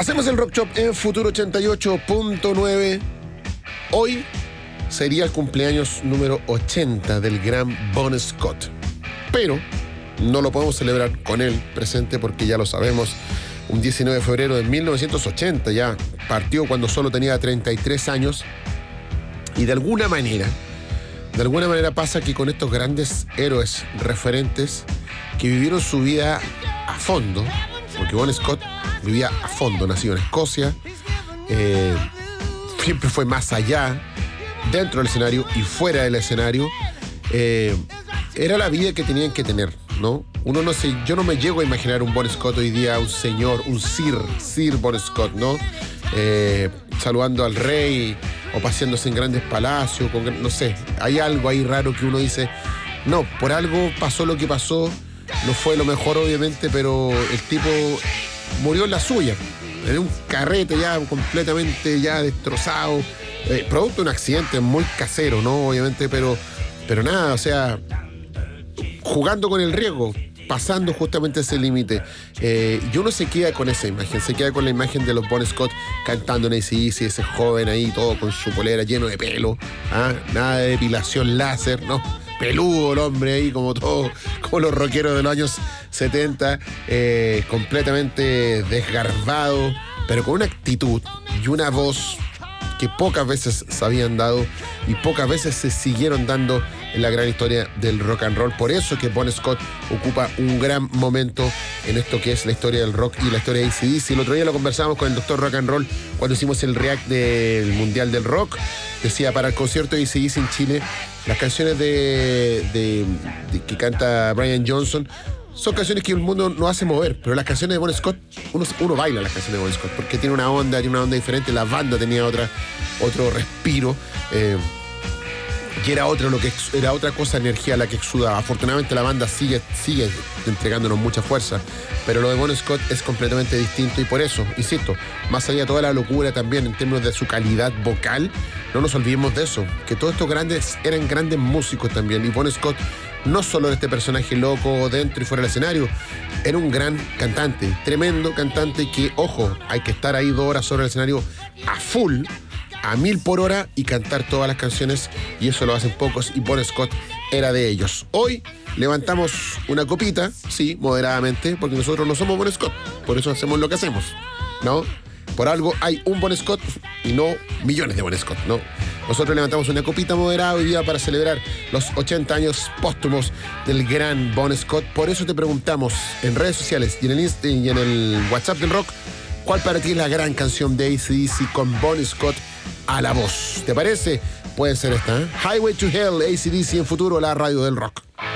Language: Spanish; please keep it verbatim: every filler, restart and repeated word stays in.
Hacemos el Rock Shop en Futuro ochenta y ocho punto nueve. Hoy sería el cumpleaños número ochenta del gran Bon Scott. Pero no lo podemos celebrar con él presente porque ya lo sabemos. Un diecinueve de febrero de mil novecientos ochenta ya partió cuando solo tenía treinta y tres años. Y de alguna manera, de alguna manera pasa que con estos grandes héroes referentes que vivieron su vida a fondo, porque Bon Scott vivía a fondo, nacido en Escocia, eh, siempre fue más allá, dentro del escenario y fuera del escenario, eh, era la vida que tenían que tener, ¿no? Uno no sé, yo no me llego a imaginar un Bon Scott hoy día, un señor, un Sir, Sir Bon Scott, ¿no? Eh, saludando al rey o paseándose en grandes palacios, con, no sé, hay algo ahí raro que uno dice, no, por algo pasó lo que pasó, no fue lo mejor obviamente, pero el tipo murió en la suya, en un carrete ya completamente ya destrozado, eh, producto de un accidente muy casero, ¿no? Obviamente, pero, pero nada, o sea, jugando con el riesgo, pasando justamente ese límite. Eh, y uno se queda con esa imagen, se queda con la imagen de los Bon Scott cantando en A C D C, ese joven ahí, todo con su polera lleno de pelo, ¿ah? Nada de depilación láser, ¿no? Peludo el hombre ahí, como todo, como los rockeros de los años setenta, eh, completamente desgarbado, pero con una actitud y una voz que pocas veces se habían dado y pocas veces se siguieron dando en la gran historia del rock and roll. Por eso que Bon Scott ocupa un gran momento en esto que es la historia del rock y la historia de A C D C. El otro día lo conversamos con el doctor Rock and Roll cuando hicimos el react del Mundial del Rock. Decía, para el concierto de A C D C en Chile, las canciones de, de, de que canta Brian Johnson son canciones que el mundo no hace mover, pero las canciones de Bon Scott, uno, uno baila las canciones de Bon Scott, porque tiene una onda, tiene una onda diferente, la banda tenía otra, otro respiro, eh, y era otra, lo que, era otra cosa, energía la que exudaba. Afortunadamente la banda sigue, sigue entregándonos mucha fuerza, pero lo de Bon Scott es completamente distinto y por eso, insisto, más allá de toda la locura también en términos de su calidad vocal, no nos olvidemos de eso, que todos estos grandes eran grandes músicos también, y Bon Scott no solo era este personaje loco dentro y fuera del escenario, era un gran cantante, tremendo cantante que, ojo, hay que estar ahí dos horas sobre el escenario a full, a mil por hora y cantar todas las canciones, y eso lo hacen pocos, y Bon Scott era de ellos. Hoy levantamos una copita, sí, moderadamente, porque nosotros no somos Bon Scott, por eso hacemos lo que hacemos, ¿no? Por algo hay un Bon Scott y no millones de Bon Scott, ¿no? Nosotros levantamos una copita moderada hoy día para celebrar los ochenta años póstumos del gran Bon Scott. Por eso te preguntamos en redes sociales y en el, Insta y en el WhatsApp del Rock, ¿cuál para ti es la gran canción de A C D C con Bon Scott a la voz? ¿Te parece? Puede ser esta, ¿eh? Highway to Hell, A C D C en Futuro, la radio del rock.